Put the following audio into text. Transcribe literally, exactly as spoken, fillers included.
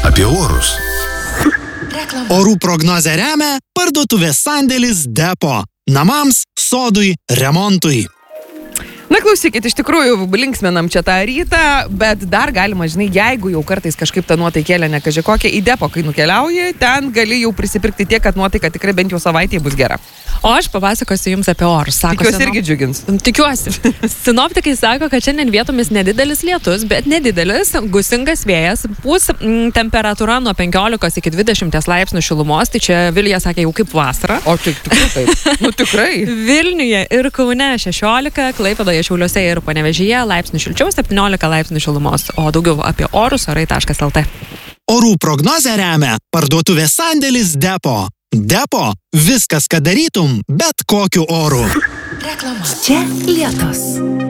apie orus. Orų prognozę remia parduotuvės sandėlis Depo. Namams, sodui, remontui. Na, klausykit, iš tikrųjų, linksminam čia tą rytą, bet dar galima, žinai, jeigu jau kartais kažkaip tą nuotaikėlę nekaži kokią, į Depo, kai nukeliauji, ten gali jau prisipirkti tiek, kad nuotaika tikrai bent jau savaitėje bus gera. O aš papasakosiu jums apie orus. Sako, Tikiuosi sino... irgi džiugins. Tikiuosi. Sinoptikai sako, kad šiandien vietomis nedidelis lietus, bet nedidelis, gūsingas vėjas, pūs m, temperatūra nuo penkiolikos iki dvidešimties laipsnių šilumos, tai čia Vilija sakė jau kaip vasara. O tik, tikrai taip. Nu tikrai. Vilniuje ir Kaune šešiolika, Klaipėdoje, Šiauliuose ir Panevėžyje laipsnių šilčiau, septyniolika laipsnių šilumos. O daugiau apie orus orai taškas lt. Orų prognozę remia parduotuvės sandėlis Depo. Depo – viskas, ką darytum, bet kokiu oru. Čia lietus.